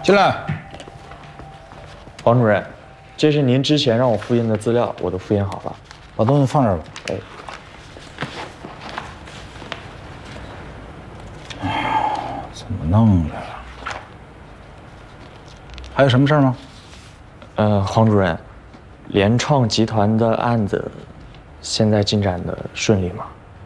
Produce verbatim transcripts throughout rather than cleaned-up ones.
进来。 黄主任，这是您之前让我复印的资料，我都复印好了。 把东西放这儿吧。哎。哎呀，怎么弄的？还有什么事儿吗？ 呃，黄主任，联创集团的案子现在进展的顺利吗？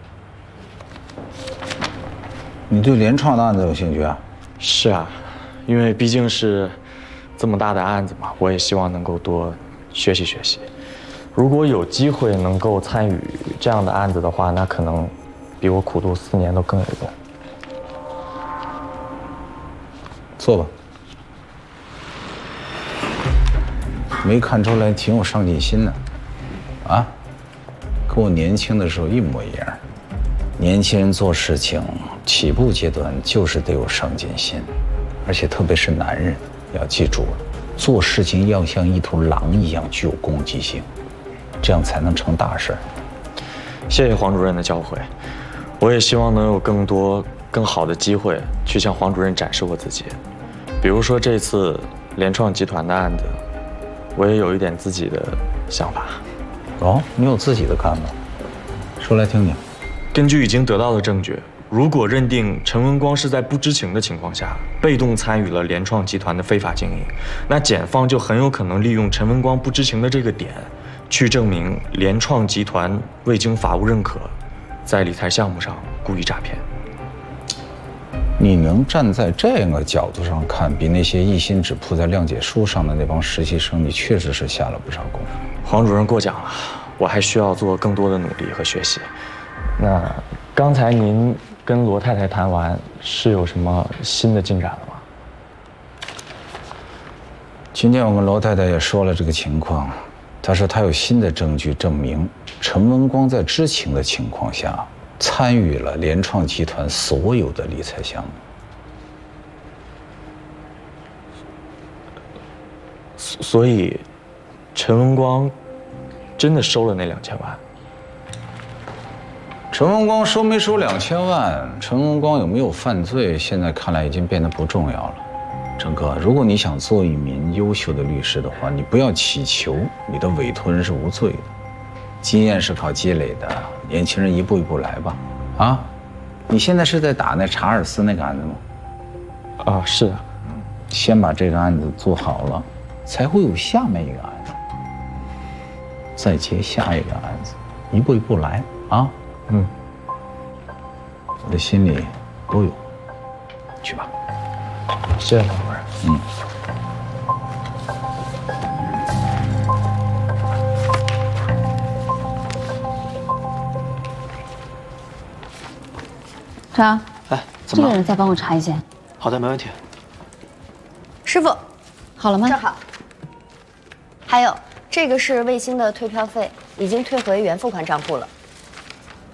你对联创的案子有兴趣啊？ 是啊，因为毕竟是这么大的案子嘛，我也希望能够多学习学习。如果有机会能够参与这样的案子的话，那可能比我苦读四年都更有用。 坐吧。没看出来挺有上进心的，啊，跟我年轻的时候一模一样。年轻人做事情起步阶段就是得有上进心，而且特别是男人，要记住了，做事情要像一头狼一样具有攻击性，这样才能成大事。 谢谢黄主任的教诲，我也希望能有更多更好的机会去向黄主任展示我自己，比如说这次联创集团的案子，我也有一点自己的想法。 哦，你有自己的看法？说来听听。 根据已经得到的证据，如果认定陈文光是在不知情的情况下被动参与了联创集团的非法经营，那检方就很有可能利用陈文光不知情的这个点，去证明联创集团未经法务认可，在理财项目上故意诈骗。 你能站在这个角度上看，比那些一心只扑在谅解书上的那帮实习生，你确实是下了不少功夫。 黄主任过奖了，我还需要做更多的努力和学习。那刚才您跟罗太太谈完，是有什么新的进展了吗？ 今天我跟罗太太也说了这个情况，她说她有新的证据证明陈文光在知情的情况下参与了联创集团所有的理财项目。 所以，陈文光真的收了那两千万？ 陈文光收没收两千万，陈文光有没有犯罪，现在看来已经变得不重要了。郑哥，如果你想做一名优秀的律师的话，你不要祈求你的委托人是无罪的，经验是靠积累的，年轻人一步一步来吧。啊，你现在是在打那查尔斯那个案子吗？ 啊，是的。 先把这个案子做好了，才会有下面一个案子，再接下一个案子，一步一步来啊。嗯，我的心里都有。去吧。 谢谢黄主任。嗯。 张， 哎，怎么了？ 这个人再帮我查一件。 好的，没问题。 师傅，好了吗？ 正好。还有，这个是卫星的退票费，已经退回原付款账户了。